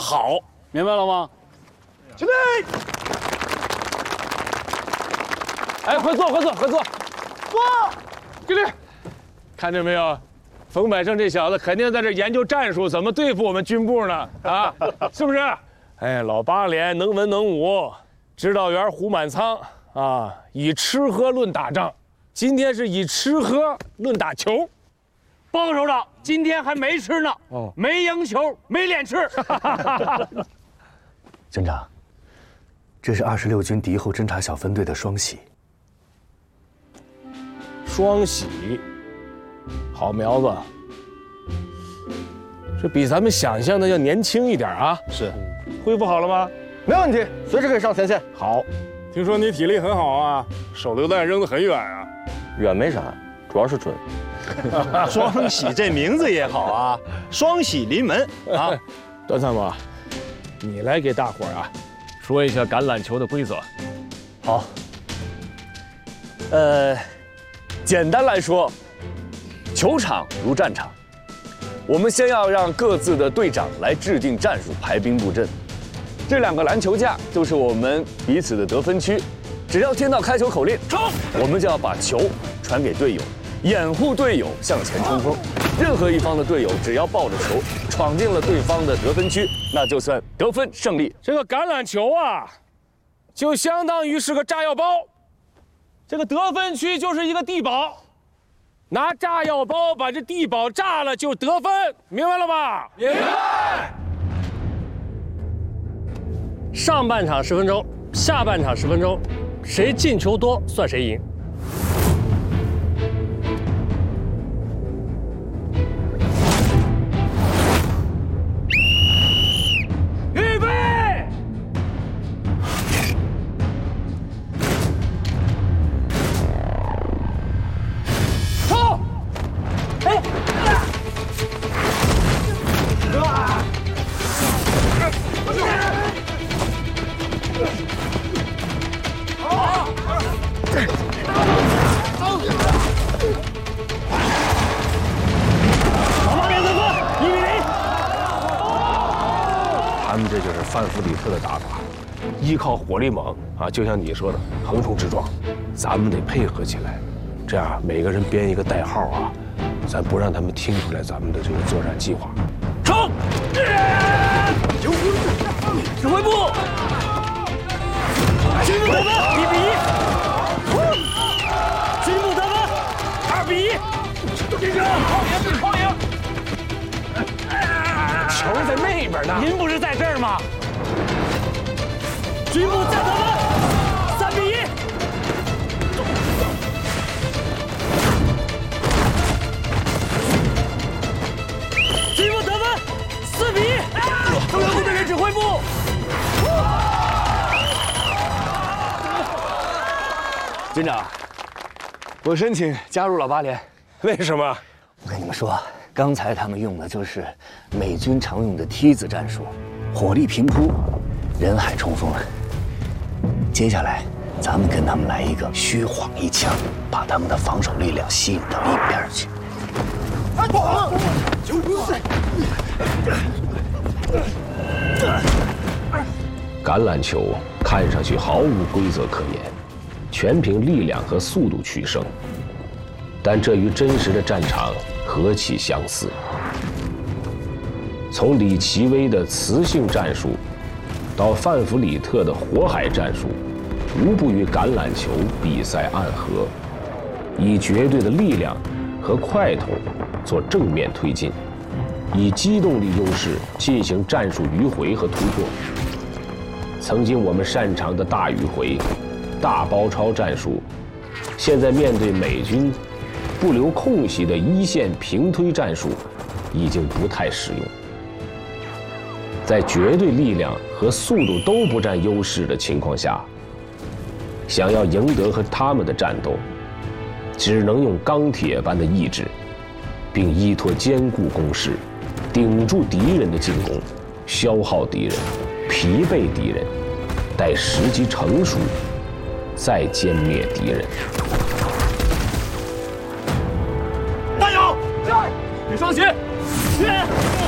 好，明白了吗？ 起来！ 哎，快坐，快坐，快坐， 坐！ 起来！看见没有？冯百胜这小子肯定在这研究战术，怎么对付我们军部呢？啊，是不是？哎，老八连能文能武，指导员胡满仓啊，以吃喝论打仗。今天是以吃喝论打球。报告首长，今天还没吃呢，没赢球，没脸吃。 军长，这是26军敌后侦察小分队的双喜。 双喜，好苗子。这比咱们想象的要年轻一点啊！ 是， 恢复好了吗？ 没问题，随时可以上前线。 好，听说你体力很好啊，手榴弹扔得很远啊。 远没啥，主要是准。 双喜这名字也好啊，双喜临门啊！ 段参谋，你来给大伙儿啊说一下橄榄球的规则。 好。简单来说，球场如战场，我们先要让各自的队长来制定战术，排兵布阵。这2个篮球架就是我们彼此的得分区，只要听到开球口令，冲，我们就要把球传给队友，掩护队友向前冲锋。任何一方的队友只要抱着球闯进了对方的得分区，那就算得分胜利。 这个橄榄球啊，就相当于是个炸药包，这个得分区就是一个地堡，拿炸药包把这地堡炸了就得分，明白了吧？明白。 上半场10分钟，下半场10分钟，谁进球多算谁赢。 预备，冲！哎！他们这就是范弗里特的打法，依靠火力猛啊，就像你说的横冲直撞，咱们得配合起来，这样每个人编一个代号啊，咱不让他们听出来咱们的这个作战计划。冲！指挥部，军部得分1比1，军部得分2比1，这个炮赢。球在那边呢，您不是在这儿吗？军部再得分3比1，军部得分4比1，中央部队人指挥部。 军长，我申请加入老八连。 为什么？ 我跟你们说，刚才他们用的就是美军常用的梯子战术，火力平铺，人海冲锋。接下来，咱们跟他们来一个虚晃一枪，把他们的防守力量吸引到一边去。 橄榄球看上去毫无规则可言，全凭力量和速度取胜，但这与真实的战场何其相似！从李奇微的磁性战术，到范弗里特的火海战术，无不与橄榄球比赛暗合，以绝对的力量和块头做正面推进，以机动力优势进行战术迂回和突破。曾经我们擅长的大迂回、大包抄战术，现在面对美军不留空隙的一线平推战术，已经不太实用。在绝对力量和速度都不占优势的情况下，想要赢得和他们的战斗，只能用钢铁般的意志，并依托坚固工事，顶住敌人的进攻，消耗敌人，疲惫敌人，待时机成熟，再歼灭敌人。 加油！女双鞋，